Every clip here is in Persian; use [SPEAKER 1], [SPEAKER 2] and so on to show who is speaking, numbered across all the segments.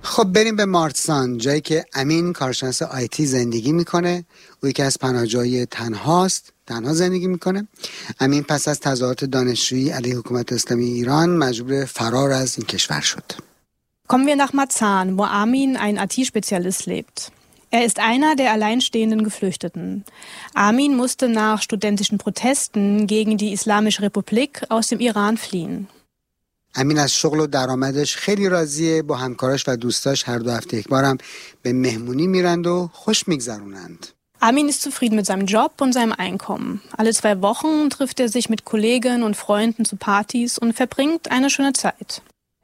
[SPEAKER 1] خب بریم به مارتسان، جایی که امین کارشناس آیتی زندگی میکنه. او یکی از پناهجوهای تنهاست، تنها زندگی میکنه. امین پس از تظاهرات دانشجویی علیه حکومت اسلامی ایران مجبور فرار از این کشور شد.
[SPEAKER 2] Kommen wir nach Marzahn, wo Armin, ein IT-Spezialist, lebt. Er ist einer der alleinstehenden Geflüchteten. Armin musste nach studentischen Protesten gegen die Islamische Republik aus dem Iran fliehen.
[SPEAKER 1] امین از شغل و درآمدش خیلی راضیه. با همکاراش و دوستاش هر 2 هفته یک بارم به مهمونی میرند و خوش میگذرونند.
[SPEAKER 2] Armin ist zufrieden mit seinem Job und seinem Einkommen. Alle 2 Wochen trifft er sich mit Kolleginnen und Freunden zu Partys und verbringt eine schöne Zeit.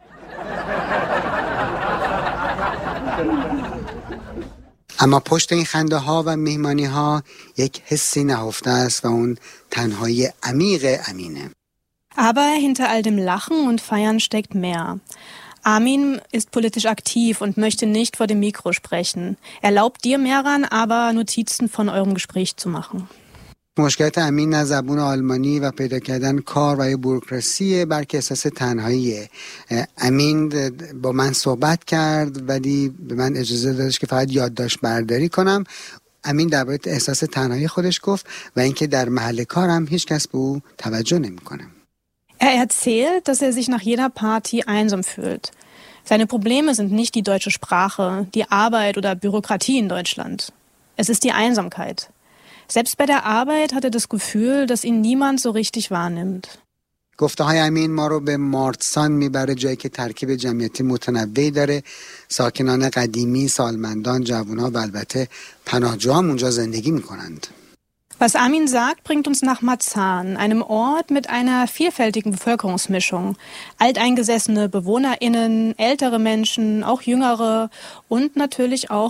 [SPEAKER 1] اما پشت این خنده ها و مهمانی ها یک حسی نهفته است و اون تنهایی عمیق امینه.
[SPEAKER 2] Aber hinter all dem Lachen und Feiern steckt mehr. Armin ist politisch aktiv und möchte nicht vor dem Mikro sprechen. Erlaubt dir, Meran, aber Notizen von eurem Gespräch zu machen.
[SPEAKER 1] مشکلات امین نه زبون آلمانی و پیدا کردن کار و بوروکراسیه، بلکه احساس تنهاییه. امین با من صحبت کرد ولی به من اجازه دادش که فقط یادداشت برداری کنم. امین درباره احساس تنهایی خودش گفت و اینکه در محل کارم هیچ کس به او توجه نمیکنه.
[SPEAKER 2] Er erzählt, dass er sich nach jeder Party einsam fühlt. Seine Probleme sind nicht die deutsche Sprache, die Arbeit oder Bürokratie in Deutschland. Es ist die Einsamkeit. Selbst bei der Arbeit hat er das Gefühl, dass ihn niemand so richtig wahrnimmt.
[SPEAKER 1] گفته های امین ما رو به مارتسان میبره، جایی که ترکیب جمعیتی متنوعی داره. ساکنان قدیمی، سالمندان، جوانها و البته پناهجوام اونجا زندگی میکنند.
[SPEAKER 2] Was Armin sagt, bringt uns nach Marzahn, einem Ort mit einer vielfältigen Bevölkerungsmischung. Alteingesessene BewohnerInnen, ältere Menschen, auch jüngere und natürlich auch